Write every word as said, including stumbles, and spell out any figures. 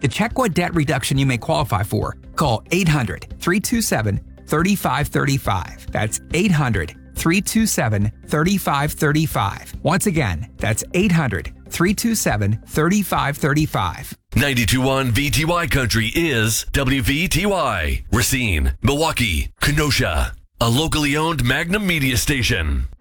To check what debt reduction you may qualify for, call eight hundred, three two seven, three five three five. That's eight hundred, three two seven, three five three five. Once again, that's eight hundred, three two seven, three five three five. ninety-two point one V T Y Country is W V T Y. Racine, Milwaukee, Kenosha. A locally owned Magnum media station.